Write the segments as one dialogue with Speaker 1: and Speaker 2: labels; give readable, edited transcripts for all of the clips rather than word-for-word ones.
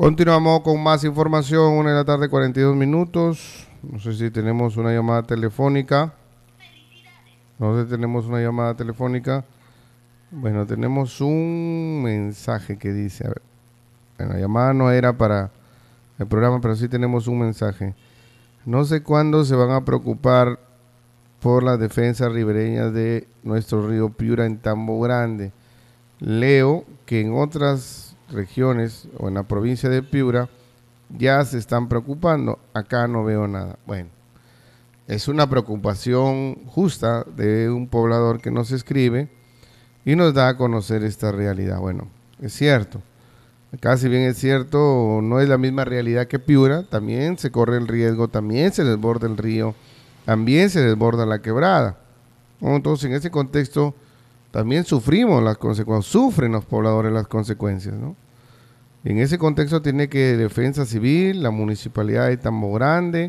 Speaker 1: Continuamos con más información, 1 de la tarde, 42 minutos. No sé si tenemos una llamada telefónica. No sé si tenemos una llamada telefónica. Bueno, tenemos un mensaje que dice, a ver, bueno, la llamada no era para el programa, pero sí tenemos un mensaje. No sé cuándo se van a preocupar por las defensas ribereñas de nuestro río Piura en Tambo Grande. Leo que en otras regiones o en la provincia de Piura ya se están preocupando. Acá no veo nada. Bueno, es una preocupación justa de un poblador que nos escribe y nos da a conocer esta realidad. Bueno, es cierto. Acá, si bien es cierto, no es la misma realidad que Piura, también se corre el riesgo, también se desborda el río, también se desborda la quebrada. Entonces, en ese contexto, también sufrimos las consecuencias, sufren los pobladores las consecuencias, ¿no? En ese contexto tiene que Defensa Civil, la Municipalidad de Tambo Grande,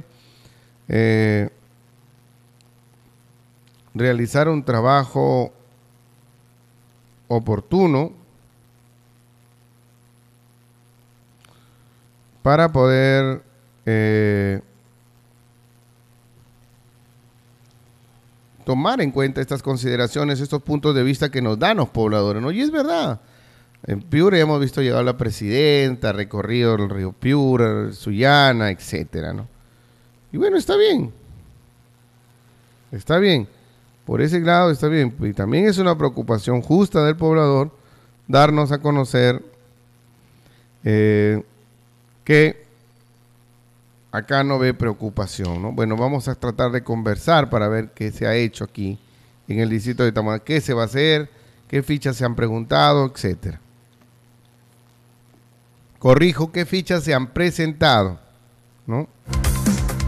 Speaker 1: realizar un trabajo oportuno para poder tomar en cuenta estas consideraciones, estos puntos de vista que nos dan los pobladores, ¿no? Y es verdad, en Piura hemos visto llegar a la presidenta, recorrido el río Piura, Sullana, etcétera, ¿no? Y bueno, está bien, por ese lado está bien, y también es una preocupación justa del poblador darnos a conocer que acá no ve preocupación, ¿no? Bueno, vamos a tratar de conversar para ver qué se ha hecho aquí en el distrito de Tamaulipas, qué se va a hacer, qué fichas se han preguntado, etcétera. Corrijo, qué fichas se han presentado, ¿no?